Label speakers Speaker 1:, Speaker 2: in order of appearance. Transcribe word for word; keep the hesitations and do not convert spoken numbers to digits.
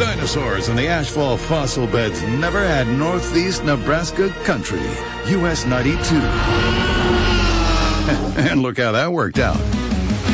Speaker 1: dinosaurs and the ashfall fossil beds never had northeast Nebraska country. U S ninety-two. And look how that worked out.